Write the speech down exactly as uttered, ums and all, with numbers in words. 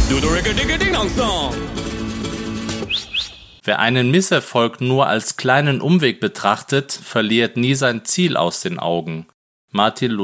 Wer einen Misserfolg nur als kleinen Umweg betrachtet, verliert nie sein Ziel aus den Augen. Martin